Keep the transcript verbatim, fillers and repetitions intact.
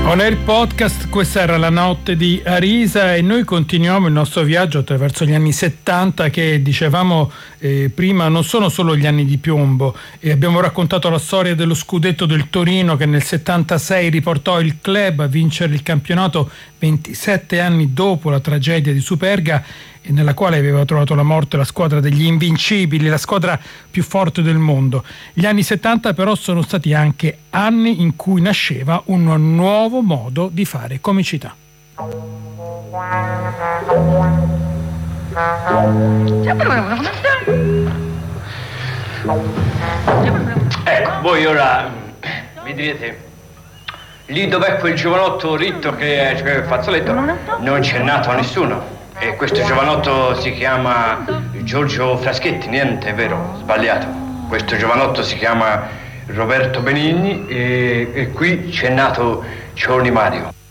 On Air Podcast, questa era la notte di Arisa e noi continuiamo il nostro viaggio attraverso gli anni settanta che, dicevamo eh, prima, non sono solo gli anni di piombo, e abbiamo raccontato la storia dello scudetto del Torino che nel settantasei riportò il club a vincere il campionato ventisette anni dopo la tragedia di Superga, e nella quale aveva trovato la morte la squadra degli Invincibili, la squadra più forte del mondo. Gli anni settanta però sono stati anche anni in cui nasceva un nuovo modo di fare comicità. Ecco, voi ora mi direte, lì dov'è quel giovanotto ritto che è cioè, fazzoletto? Non c'è nato nessuno. E questo giovanotto si chiama Giorgio Fraschetti, niente, è vero, sbagliato. Questo giovanotto si chiama Roberto Benigni e, e qui c'è nato Cioni Mario.